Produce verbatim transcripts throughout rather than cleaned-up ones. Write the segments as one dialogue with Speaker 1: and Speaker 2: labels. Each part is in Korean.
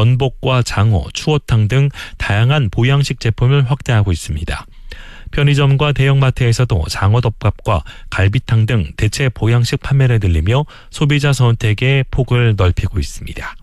Speaker 1: 전복과 장어, 추어탕 등 다양한 보양식 제품을 확대하고 있습니다. 편의점과 대형마트에서도 장어덮밥과 갈비탕 등 대체 보양식 판매를 늘리며 소비자 선택의 폭을 넓히고 있습니다.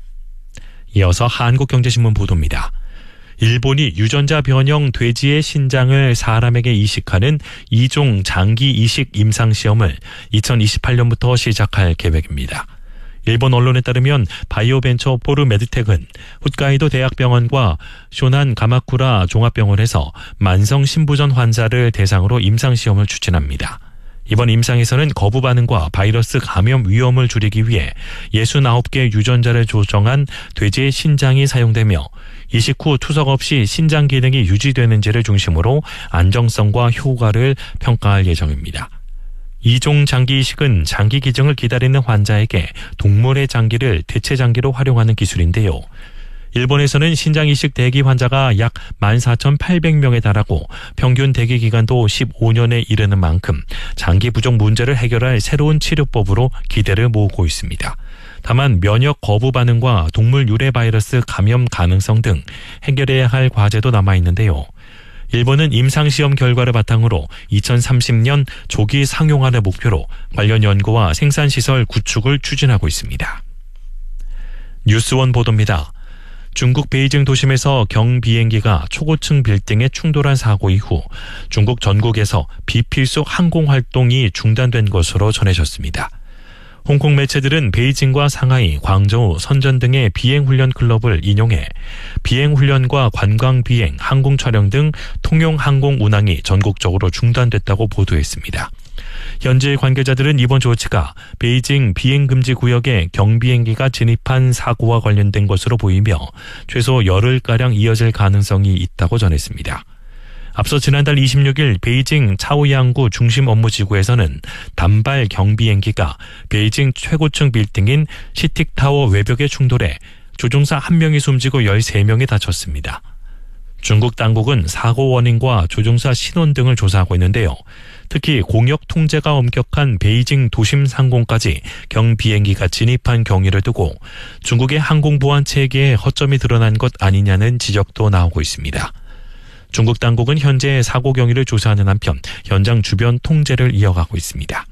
Speaker 1: 이어서 한국경제신문 보도입니다. 일본이 유전자 변형 돼지의 신장을 사람에게 이식하는 이종 장기 이식 임상시험을 이천이십팔 년부터 시작할 계획입니다. 일본 언론에 따르면 바이오벤처 포르메드텍은 홋카이도 대학병원과 쇼난 가마쿠라 종합병원에서 만성 신부전 환자를 대상으로 임상시험을 추진합니다. 이번 임상에서는 거부 반응과 바이러스 감염 위험을 줄이기 위해 육십구 개 유전자를 조정한 돼지의 신장이 사용되며 이식 후 투석 없이 신장 기능이 유지되는지를 중심으로 안정성과 효과를 평가할 예정입니다. 이종 장기 이식은 장기 기증을 기다리는 환자에게 동물의 장기를 대체 장기로 활용하는 기술인데요. 일본에서는 신장 이식 대기 환자가 약 만 사천팔백 명에 달하고 평균 대기 기간도 십오 년에 이르는 만큼 장기 부족 문제를 해결할 새로운 치료법으로 기대를 모으고 있습니다. 다만 면역 거부 반응과 동물 유래 바이러스 감염 가능성 등 해결해야 할 과제도 남아있는데요. 일본은 임상시험 결과를 바탕으로 이천삼십 년 조기 상용화를 목표로 관련 연구와 생산시설 구축을 추진하고 있습니다. 뉴스원 보도입니다. 중국 베이징 도심에서 경비행기가 초고층 빌딩에 충돌한 사고 이후 중국 전국에서 비필수 항공활동이 중단된 것으로 전해졌습니다. 홍콩 매체들은 베이징과 상하이, 광저우, 선전 등의 비행훈련 클럽을 인용해 비행훈련과 관광비행, 항공 촬영 등 통용 항공 운항이 전국적으로 중단됐다고 보도했습니다. 현지 관계자들은 이번 조치가 베이징 비행금지 구역에 경비행기가 진입한 사고와 관련된 것으로 보이며 최소 열흘가량 이어질 가능성이 있다고 전했습니다. 앞서 지난달 이십육 일 베이징 차오양구 중심 업무지구에서는 단발 경비행기가 베이징 최고층 빌딩인 시틱타워 외벽에 충돌해 조종사 한 명이 숨지고 열세 명이 다쳤습니다. 중국 당국은 사고 원인과 조종사 신원 등을 조사하고 있는데요. 특히 공역 통제가 엄격한 베이징 도심 상공까지 경비행기가 진입한 경위를 두고 중국의 항공보안 체계에 허점이 드러난 것 아니냐는 지적도 나오고 있습니다. 중국 당국은 현재 사고 경위를 조사하는 한편 현장 주변 통제를 이어가고 있습니다.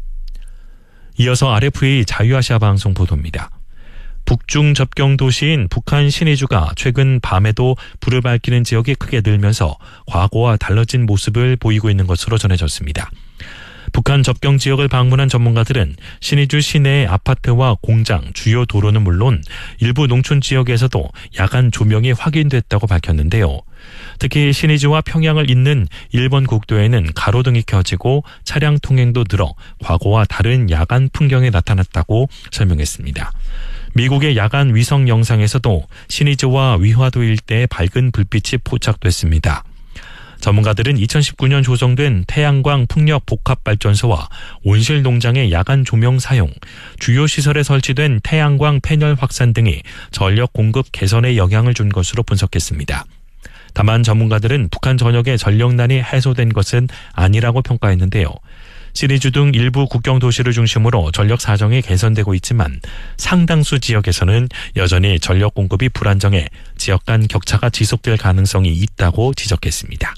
Speaker 1: 이어서 알에프에이 자유아시아 방송 보도입니다. 북중 접경 도시인 북한 신의주가 최근 밤에도 불을 밝히는 지역이 크게 늘면서 과거와 달라진 모습을 보이고 있는 것으로 전해졌습니다. 북한 접경 지역을 방문한 전문가들은 신의주 시내의 아파트와 공장, 주요 도로는 물론 일부 농촌 지역에서도 야간 조명이 확인됐다고 밝혔는데요. 특히 신의주와 평양을 잇는 일본 국도에는 가로등이 켜지고 차량 통행도 늘어 과거와 다른 야간 풍경이 나타났다고 설명했습니다. 미국의 야간 위성 영상에서도 신의주와 위화도 일대에 밝은 불빛이 포착됐습니다. 전문가들은 이천십구 년 조성된 태양광 풍력 복합발전소와 온실 농장의 야간 조명 사용, 주요 시설에 설치된 태양광 패널 확산 등이 전력 공급 개선에 영향을 준 것으로 분석했습니다. 다만 전문가들은 북한 전역의 전력난이 해소된 것은 아니라고 평가했는데요. 신의주 등 일부 국경 도시를 중심으로 전력 사정이 개선되고 있지만 상당수 지역에서는 여전히 전력 공급이 불안정해 지역 간 격차가 지속될 가능성이 있다고 지적했습니다.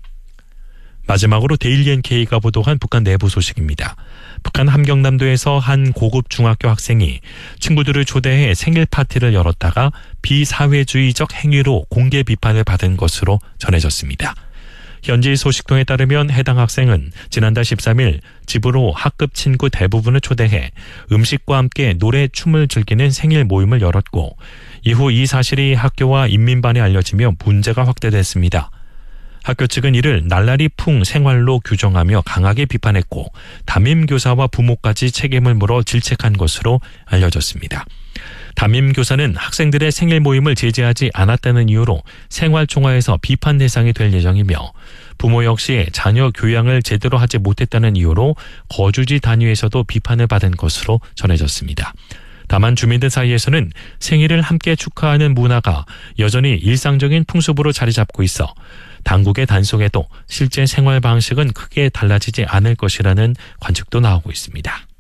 Speaker 1: 마지막으로 데일리 엔케이가 보도한 북한 내부 소식입니다. 북한 함경남도에서 한 고급 중학교 학생이 친구들을 초대해 생일 파티를 열었다가 비사회주의적 행위로 공개 비판을 받은 것으로 전해졌습니다. 현지 소식통에 따르면 해당 학생은 지난달 십삼 일 집으로 학급 친구 대부분을 초대해 음식과 함께 노래, 춤을 즐기는 생일 모임을 열었고 이후 이 사실이 학교와 인민반에 알려지며 문제가 확대됐습니다. 학교 측은 이를 날라리 풍 생활로 규정하며 강하게 비판했고 담임교사와 부모까지 책임을 물어 질책한 것으로 알려졌습니다. 담임교사는 학생들의 생일 모임을 제재하지 않았다는 이유로 생활총화에서 비판 대상이 될 예정이며 부모 역시 자녀 교양을 제대로 하지 못했다는 이유로 거주지 단위에서도 비판을 받은 것으로 전해졌습니다. 다만 주민들 사이에서는 생일을 함께 축하하는 문화가 여전히 일상적인 풍습으로 자리 잡고 있어 당국의 단속에도 실제 생활 방식은 크게 달라지지 않을 것이라는 관측도 나오고 있습니다.